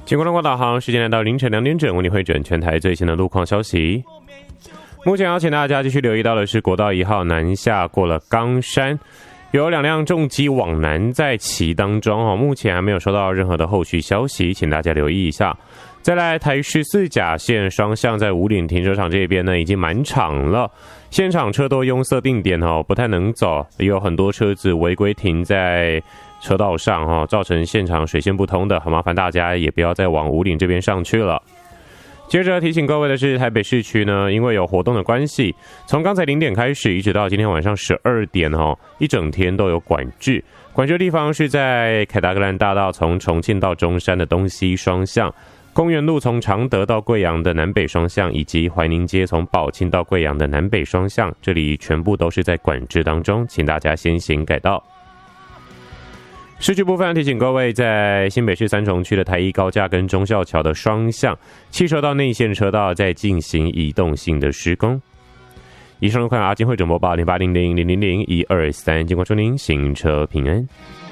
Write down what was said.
经过中国导航，时间来到凌晨2点整，为你会诊全台最新的路况消息。目前要请大家继续留意到的是国道1号南下过了冈山，有2辆重机往南在骑当中，目前还没有收到任何的后续消息，请大家留意一下。再来，台14甲线双向在武岭停车场这边呢，已经满场了，现场车多拥塞定点不太能走，也有很多车子违规停在车道上造成现场水线不通的，麻烦大家也不要再往武岭这边上去了。接着提醒各位的是，台北市区呢，因为有活动的关系，从刚才0点开始，一直到今天晚上12点一整天都有管制。管制的地方是在凯达格兰大道从重庆到中山的东西双向，公园路从常德到贵阳的南北双向，以及怀宁街从宝庆到贵阳的南北双向，这里全部都是在管制当中，请大家先行改道。市区部分提醒各位，在新北市三重区的台一高架跟忠孝桥的双向汽车道内线车道在进行移动性的施工。以上看阿金汇总播报0800000123，经过祝您行车平安。